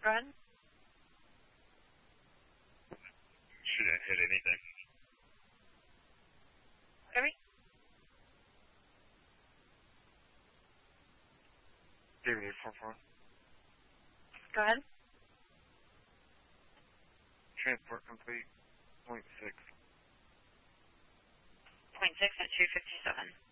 Go ahead. Shouldn't hit anything. Heavy? David 844. Go ahead. Transport complete. 0.6. 0.6 at 257.